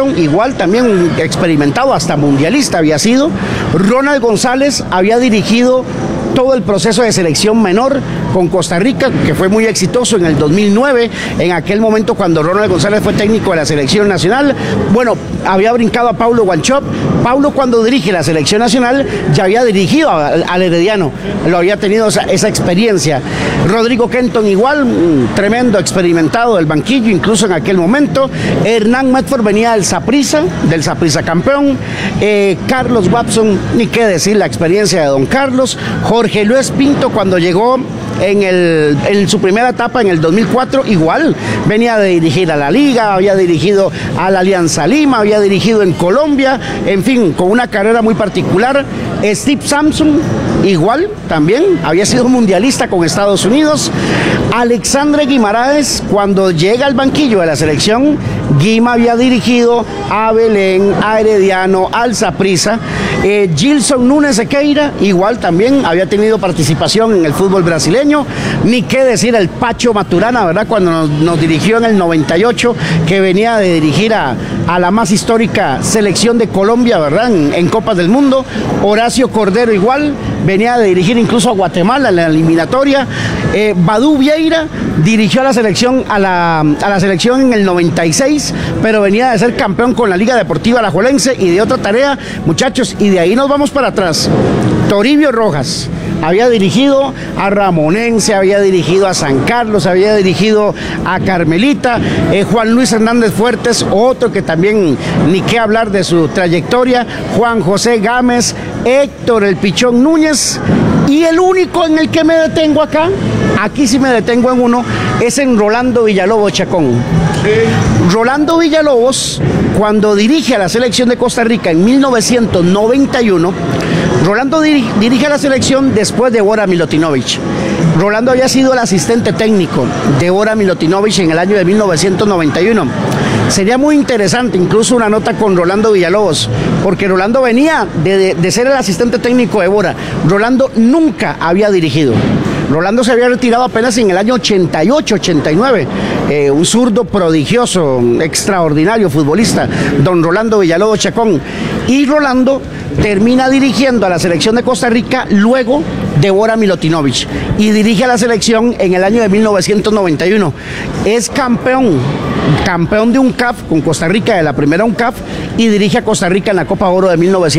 Kenton, igual también experimentado, hasta mundialista había sido. Ronald González había dirigido todo el proceso de selección menor con Costa Rica, que fue muy exitoso en el 2009, en aquel momento cuando Ronald González fue técnico de la selección nacional. Bueno, había brincado a Paulo Wanchope. Paulo, cuando dirige la selección nacional, ya había dirigido al Herediano, lo había tenido esa experiencia. Rodrigo Kenton igual, tremendo, experimentado del banquillo, incluso en aquel momento. Hernán Medford venía del Saprissa campeón. Carlos Watson, ni qué decir, la experiencia de don Carlos. Jorge Luis Pinto, cuando llegó en su primera etapa en el 2004, igual venía de dirigir a la Liga, había dirigido a la Alianza Lima, había dirigido en Colombia, en fin, con una carrera muy particular. Steve Sampson, igual, también había sido mundialista con Estados Unidos. Alexandre Guimaraes, cuando llega al banquillo de la selección, Guima había dirigido a Belén, a Herediano, al Saprissa. Gilson Núñez Sequeira, igual también había tenido participación en el fútbol brasileño. Ni qué decir el Pacho Maturana, ¿verdad? Cuando nos dirigió en el 98, que venía de dirigir a la más histórica selección de Colombia, ¿verdad? En Copas del Mundo. Horacio Cordero igual, venía de dirigir incluso a Guatemala en la eliminatoria. Badú Vieira dirigió a la selección en el 96, pero venía de ser campeón con la Liga Deportiva Alajuelense y de otra tarea, muchachos, y de ahí nos vamos para atrás. Toribio Rojas había dirigido a Ramonense, había dirigido a San Carlos, había dirigido a Carmelita. Juan Luis Hernández Fuertes, otro que también ni qué hablar de su trayectoria. Juan José Gámez, Héctor El Pichón Núñez. Y el único en el que me detengo acá, aquí sí me detengo en uno, es en Rolando Villalobos Chacón. Rolando Villalobos, cuando dirige a la selección de Costa Rica en 1991, Rolando dirige a la selección después de Bora Milutinovic. Rolando había sido el asistente técnico de Bora Milutinovic en el año de 1991. Sería muy interesante incluso una nota con Rolando Villalobos, porque Rolando venía de ser el asistente técnico de Bora. Rolando nunca había dirigido. Rolando se había retirado apenas en el año 88-89, un zurdo prodigioso, extraordinario futbolista, don Rolando Villalobos Chacón. Y Rolando termina dirigiendo a la selección de Costa Rica luego de Bora Milutinovic y dirige a la selección en el año de 1991. Es campeón de UNCAF con Costa Rica, de la primera UNCAF, y dirige a Costa Rica en la Copa Oro de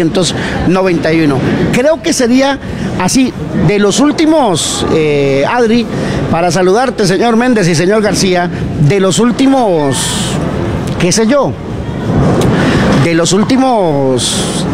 1991. Creo que sería así, de los últimos, Adri, para saludarte, señor Méndez y señor García, de los últimos, qué sé yo, de los últimos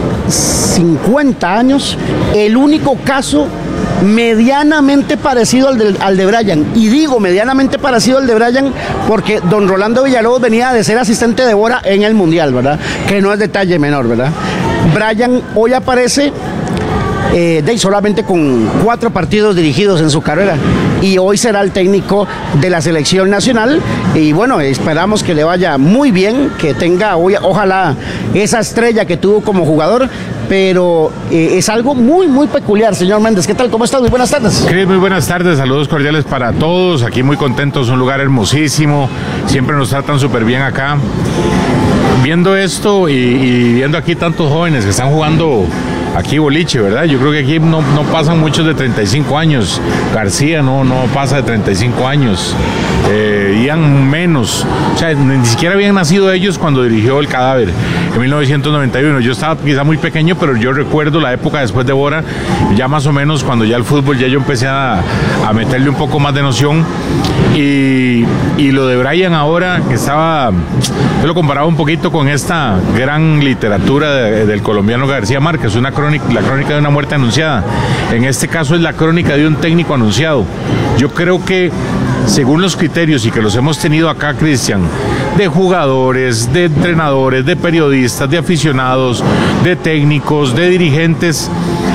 50 años, el único caso medianamente parecido al de Brian, y digo medianamente parecido al de Brian porque don Rolando Villalobos venía de ser asistente de Bora en el Mundial, ¿verdad? Que no es detalle menor, ¿verdad? Brian hoy aparece solamente con 4 partidos dirigidos en su carrera y hoy será el técnico de la selección nacional y bueno, esperamos que le vaya muy bien, que tenga hoy, ojalá esa estrella que tuvo como jugador, pero es algo muy, muy peculiar. Señor Méndez, ¿qué tal? ¿Cómo estás? Muy buenas tardes. Cris, muy buenas tardes, saludos cordiales para todos, aquí muy contentos, un lugar hermosísimo, siempre nos tratan súper bien acá. Viendo esto y viendo aquí tantos jóvenes que están jugando aquí boliche, ¿verdad? Yo creo que aquí no pasan muchos de 35 años. García no pasa de 35 años. Ian menos. O sea, ni siquiera habían nacido ellos cuando dirigió El Cadáver en 1991. Yo estaba quizá muy pequeño, pero yo recuerdo la época después de Bora, ya más o menos cuando ya el fútbol, ya yo empecé a meterle un poco más de noción. Y lo de Brian ahora, que estaba, yo lo comparaba un poquito con esta gran literatura del colombiano García Márquez, la crónica de una muerte anunciada. En este caso es la crónica de un técnico anunciado. Yo creo que según los criterios y que los hemos tenido acá, Cristian, de jugadores, de entrenadores, de periodistas, de aficionados, de técnicos, de dirigentes,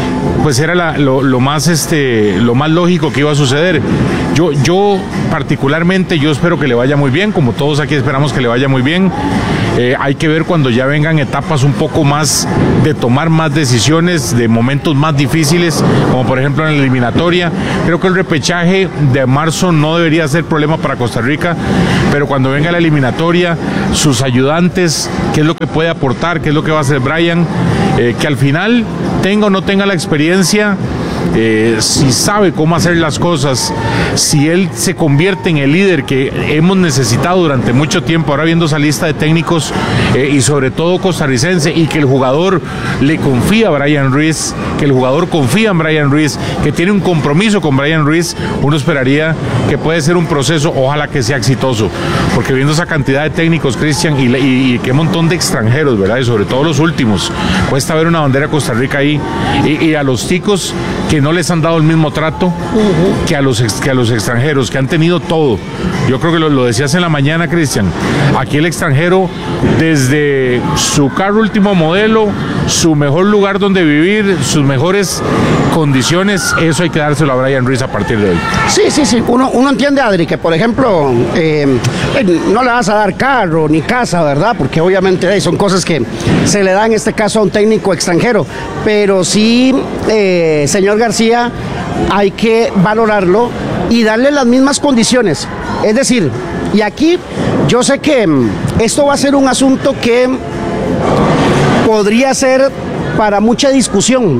pues era lo más lógico que iba a suceder. Yo particularmente, yo espero que le vaya muy bien, como todos aquí esperamos que le vaya muy bien. Hay que ver cuando ya vengan etapas un poco más de tomar más decisiones, de momentos más difíciles, como por ejemplo en la eliminatoria. Creo que el repechaje de marzo no debería ser problema para Costa Rica, pero cuando venga la eliminatoria, sus ayudantes, qué es lo que puede aportar, qué es lo que va a hacer Brian, que al final tenga o no tenga la experiencia, si sabe cómo hacer las cosas, si él se convierte en el líder que hemos necesitado durante mucho tiempo, ahora viendo esa lista de técnicos y sobre todo costarricense, y que el jugador le confía a Brian Ruiz, que el jugador confía en Brian Ruiz, que tiene un compromiso con Brian Ruiz, uno esperaría que puede ser un proceso, ojalá que sea exitoso, porque viendo esa cantidad de técnicos, Cristian, y qué montón de extranjeros, ¿verdad? Y sobre todo los últimos, cuesta ver una bandera de Costa Rica ahí, y a los ticos que no les han dado el mismo trato que a los extranjeros, que han tenido todo. Yo creo que lo decías en la mañana, Cristian, aquí el extranjero, desde su carro último modelo, su mejor lugar donde vivir, sus mejores condiciones, eso hay que dárselo a Brian Ruiz a partir de hoy. Sí. Uno entiende, Adri, que por ejemplo no le vas a dar carro ni casa, ¿verdad? Porque obviamente son cosas que se le da en este caso a un técnico extranjero, pero sí, señor García, hay que valorarlo y darle las mismas condiciones. Es decir, y aquí yo sé que esto va a ser un asunto que podría ser para mucha discusión.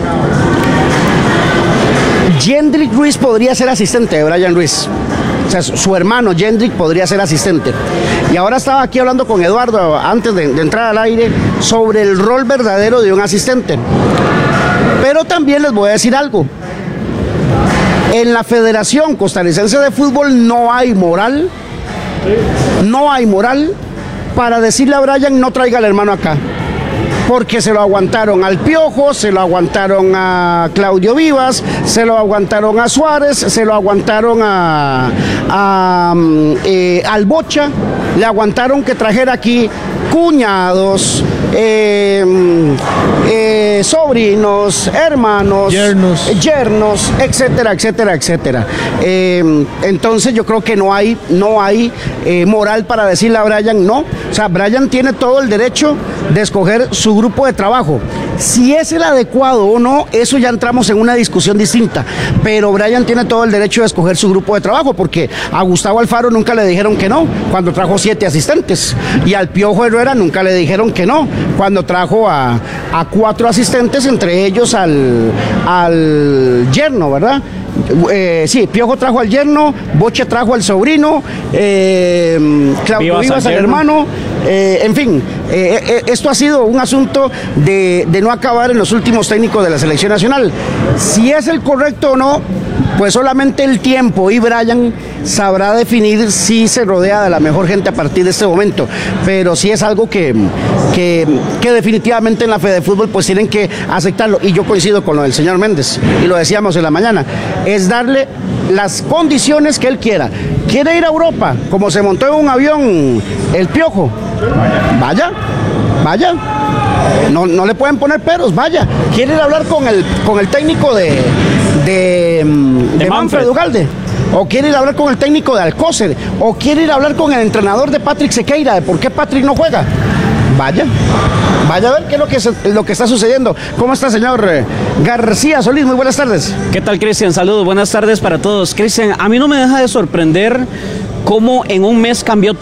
Jendrik Ruiz podría ser asistente de Brian Ruiz. O sea, su hermano Jendrik podría ser asistente. Y ahora estaba aquí hablando con Eduardo antes de entrar al aire sobre el rol verdadero de un asistente. Pero también les voy a decir algo. En la Federación Costarricense de Fútbol no hay moral para decirle a Brian no traiga al hermano acá. Porque se lo aguantaron al Piojo, se lo aguantaron a Claudio Vivas, se lo aguantaron a Suárez, se lo aguantaron al Bocha, le aguantaron que trajera aquí cuñados, sobrinos, hermanos, yernos, etcétera. Entonces yo creo que no hay moral para decirle a Brian no. O sea, Brian tiene todo el derecho de escoger su grupo de trabajo. Si es el adecuado o no, eso ya entramos en una discusión distinta. Pero Brian tiene todo el derecho de escoger su grupo de trabajo, porque a Gustavo Alfaro nunca le dijeron que no cuando trajo 7 asistentes. Y al Piojo Herrera nunca le dijeron que no cuando trajo a 4 asistentes, entre ellos al yerno, ¿verdad? Sí, Piojo trajo al yerno, Boche trajo al sobrino, Claudio Vivas al hermano. En fin, esto ha sido un asunto de no acabar en los últimos técnicos de la selección nacional. Si es el correcto o no, pues solamente el tiempo y Brian sabrá definir si se rodea de la mejor gente a partir de este momento. Pero sí es algo que definitivamente en la Fede Fútbol pues tienen que aceptarlo. Y yo coincido con lo del señor Méndez, y lo decíamos en la mañana, es darle las condiciones que él quiera. ¿Quiere ir a Europa? Como se montó en un avión el Piojo, vaya. No le pueden poner peros, vaya. ¿Quiere ir a hablar con el técnico de Manfred Ugalde? ¿O quiere ir a hablar con el técnico de Alcócer? ¿O quiere ir a hablar con el entrenador de Patrick Sequeira de por qué Patrick no juega? Vaya a ver qué es lo que está sucediendo. ¿Cómo está, señor García Solís? Muy buenas tardes. ¿Qué tal, Cristian? Saludos, buenas tardes para todos. Cristian, a mí no me deja de sorprender cómo en un mes cambió todo.